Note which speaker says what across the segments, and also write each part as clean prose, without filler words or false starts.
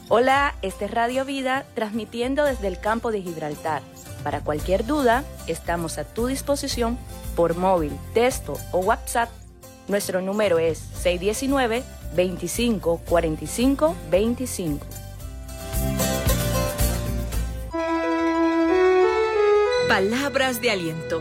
Speaker 1: Hola, este es Radio Vida, transmitiendo desde el campo de Gibraltar. Para cualquier duda, estamos a tu disposición por móvil, texto o WhatsApp. Nuestro número es 619-2545-25.
Speaker 2: Palabras de aliento.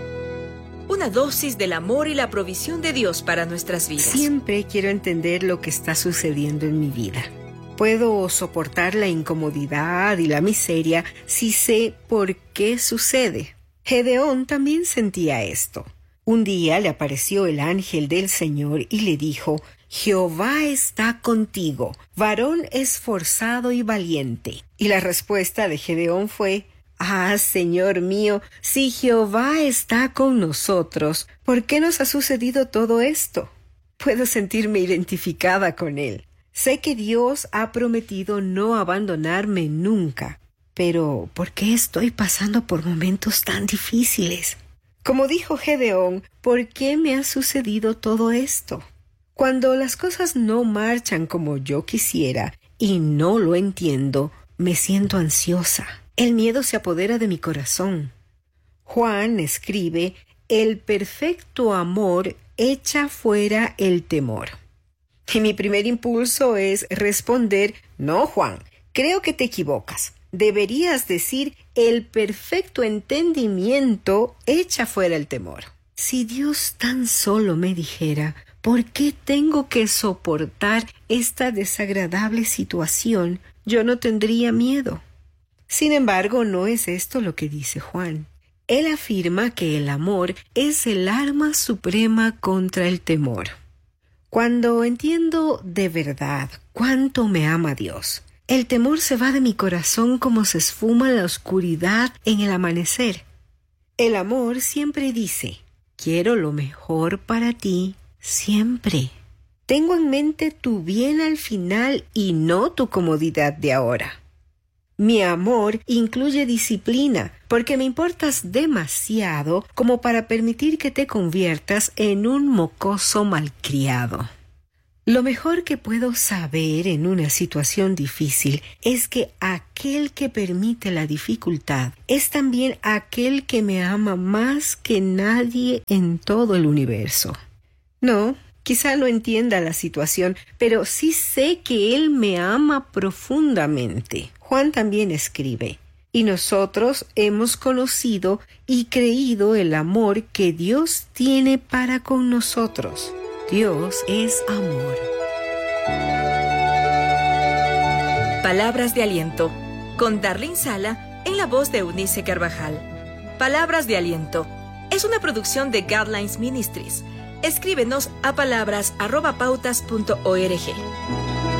Speaker 2: Una dosis del amor y la provisión de Dios para nuestras vidas.
Speaker 3: Siempre quiero entender lo que está sucediendo en mi vida. Puedo soportar la incomodidad y la miseria si sé por qué sucede. Gedeón también sentía esto. Un día le apareció el ángel del Señor y le dijo: Jehová está contigo, varón esforzado y valiente. Y la respuesta de Gedeón fue: Ah, Señor mío, si Jehová está con nosotros, ¿por qué nos ha sucedido todo esto? Puedo sentirme identificada con él. Sé que Dios ha prometido no abandonarme nunca, pero ¿por qué estoy pasando por momentos tan difíciles? Como dijo Gedeón, ¿por qué me ha sucedido todo esto? Cuando las cosas no marchan como yo quisiera y no lo entiendo, me siento ansiosa. El miedo se apodera de mi corazón. Juan escribe: el perfecto amor echa fuera el temor. Y mi primer impulso es responder: no, Juan, creo que te equivocas. Deberías decir: el perfecto entendimiento echa fuera el temor. Si Dios tan solo me dijera por qué tengo que soportar esta desagradable situación, yo no tendría miedo. Sin embargo, no es esto lo que dice Juan. Él afirma que el amor es el arma suprema contra el temor. Cuando entiendo de verdad cuánto me ama Dios, el temor se va de mi corazón como se esfuma la oscuridad en el amanecer. El amor siempre dice: quiero lo mejor para ti siempre. Tengo en mente tu bien al final y no tu comodidad de ahora. Mi amor incluye disciplina, porque me importas demasiado como para permitir que te conviertas en un mocoso malcriado. Lo mejor que puedo saber en una situación difícil es que aquel que permite la dificultad es también aquel que me ama más que nadie en todo el universo. No, quizá no entienda la situación, pero sí sé que Él me ama profundamente. Juan también escribe: y nosotros hemos conocido y creído el amor que Dios tiene para con nosotros. Dios es amor.
Speaker 2: Palabras de aliento, con Darlene Sala en la voz de Eunice Carvajal. Palabras de aliento es una producción de Guidelines Ministries. Escríbenos a palabras@pautas.org.